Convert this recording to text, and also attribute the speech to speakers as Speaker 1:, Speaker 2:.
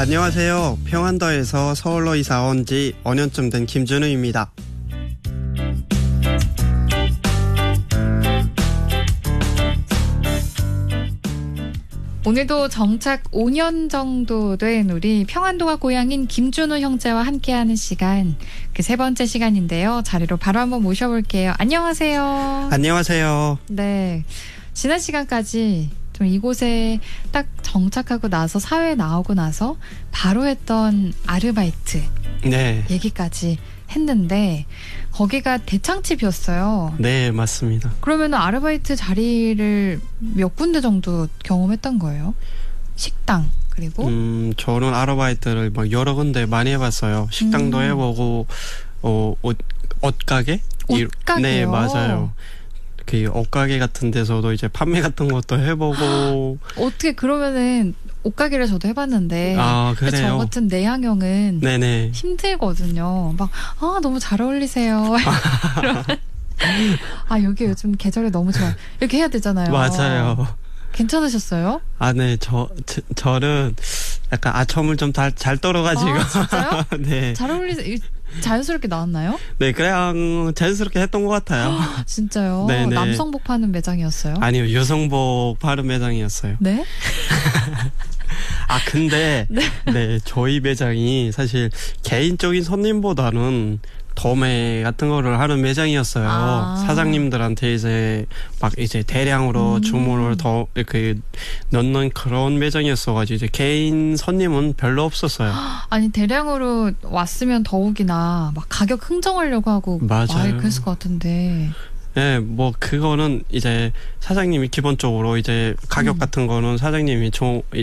Speaker 1: 안녕하세요. 평안도에서 서울로 이사 온 지 5년쯤 된 김준우입니다.
Speaker 2: 오늘도 정착 5년 정도 된 우리 평안도가 고향인 김준우 형제와 함께하는 시간, 그 세 번째 시간인데요. 자리로 바로 한번 모셔볼게요. 안녕하세요.
Speaker 1: 안녕하세요.
Speaker 2: 네, 지난 시간까지 좀 이곳에 딱 정착하고 나서 사회에 나오고 나서 바로 했던 아르바이트
Speaker 1: 네.
Speaker 2: 얘기까지 했는데 거기가 대창집이었어요.
Speaker 1: 네, 맞습니다.
Speaker 2: 그러면 아르바이트 자리를 몇 군데 정도 경험했던 거예요? 식당 그리고
Speaker 1: 저는 아르바이트를 막 여러 군데 많이 해봤어요. 식당도 해보고 옷가게?
Speaker 2: 옷가게요?
Speaker 1: 네, 맞아요. 그 옷가게 같은 데서도 이제 판매 같은 것도 해보고.
Speaker 2: 어떻게 그러면은 옷가게를 저도 해봤는데
Speaker 1: 그래요?
Speaker 2: 저 같은 내향형은
Speaker 1: 네네.
Speaker 2: 힘들거든요. 막 너무 잘 어울리세요. 여기 요즘 계절이 너무 좋아요. 이렇게 해야 되잖아요.
Speaker 1: 맞아요.
Speaker 2: 괜찮으셨어요?
Speaker 1: 네, 저는 약간 아첨을 좀 잘 떨어가지고.
Speaker 2: 진짜요?
Speaker 1: 네.
Speaker 2: 잘 어울리세요. 자연스럽게 나왔나요?
Speaker 1: 네, 그냥 자연스럽게 했던 것 같아요.
Speaker 2: 진짜요?
Speaker 1: 네네.
Speaker 2: 남성복 파는 매장이었어요?
Speaker 1: 아니요, 여성복 파는 매장이었어요.
Speaker 2: 네?
Speaker 1: 근데 네, 저희 매장이 사실 개인적인 손님보다는 도매 같은 거를 하는 매장이었어요. 사장님들한테 이제 막 이제 대량으로 주문을 더 이렇게 넣는 그런 매장이었어가지고 이제 개인 손님은 별로 없었어요.
Speaker 2: 아니 대량으로 왔으면 더욱이나 막 가격 흥정하려고 하고
Speaker 1: 맞아요.
Speaker 2: 그랬을 것 같은데.
Speaker 1: 네, 뭐 그거는 이제 사장님이 기본적으로 이제 가격 같은 거는 사장님이